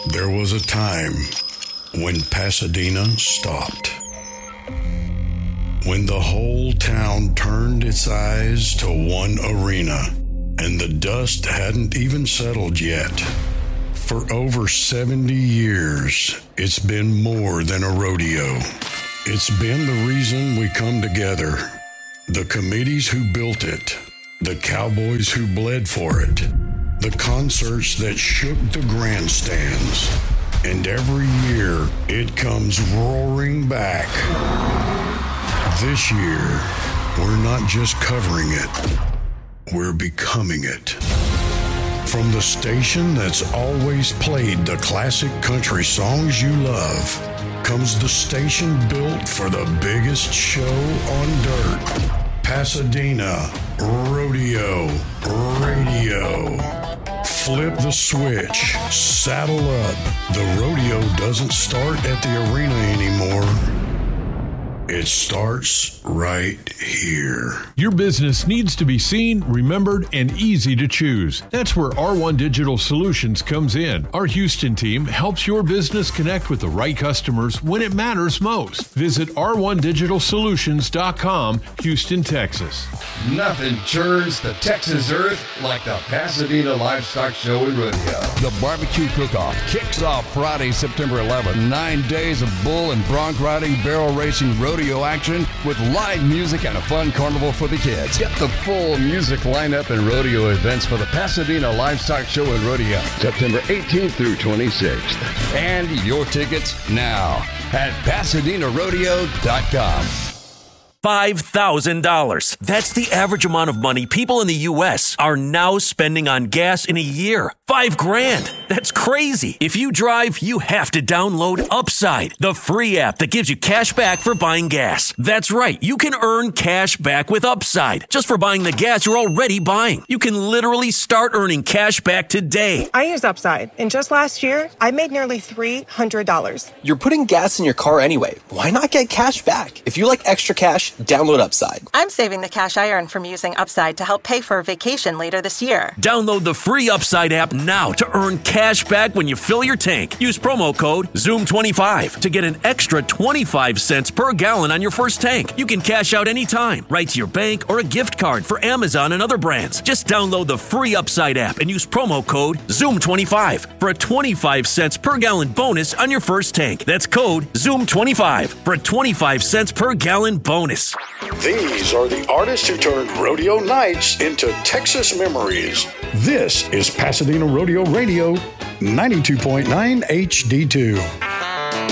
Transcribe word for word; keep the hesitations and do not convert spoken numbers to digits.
There was a time when Pasadena stopped. When the whole town turned its eyes to one arena, and the dust hadn't even settled yet. For over seventy years, it's been more than a rodeo. It's been the reason we come together. The committees who built it, the cowboys who bled for it, the concerts that shook the grandstands. And every year, it comes roaring back. This year, we're not just covering it, we're becoming it. From the station that's always played the classic country songs you love, comes the station built for the biggest show on dirt. Pasadena Rodeo Radio. Flip the switch, saddle up. The rodeo doesn't start at the arena anymore. It starts right here. Your business needs to be seen, remembered, and easy to choose. That's where R one Digital Solutions comes in. Our Houston team helps your business connect with the right customers when it matters most. Visit R one digital solutions dot com, Houston, Texas. Nothing churns the Texas earth like the Pasadena Livestock Show and Rodeo. The barbecue cook-off kicks off Friday, September eleventh. Nine days of bull and bronc riding, barrel racing, rodeo action with live music and a fun carnival for the kids. Get the full music lineup and rodeo events for the Pasadena Livestock Show and Rodeo, September eighteenth through twenty-sixth. And your tickets now at pasadena rodeo dot com. five thousand dollars. That's the average amount of money people in the U S are now spending on gas in a year. Five grand. That's crazy. If you drive, you have to download Upside, the free app that gives you cash back for buying gas. That's right. You can earn cash back with Upside just for buying the gas you're already buying. You can literally start earning cash back today. I use Upside, and just last year, I made nearly three hundred dollars. You're putting gas in your car anyway. Why not get cash back? If you like extra cash, download Upside. I'm saving the cash I earn from using Upside to help pay for a vacation later this year. Download the free Upside app now to earn cash back when you fill your tank. Use promo code Zoom twenty-five to get an extra twenty-five cents per gallon on your first tank. You can cash out anytime, right to your bank or a gift card for Amazon and other brands. Just download the free Upside app and use promo code Zoom twenty-five for a twenty-five cents per gallon bonus on your first tank. That's code Zoom twenty-five for a twenty-five cents per gallon bonus. These are the artists who turned rodeo nights into Texas memories. This is Pasadena Rodeo Radio, ninety-two point nine H D two.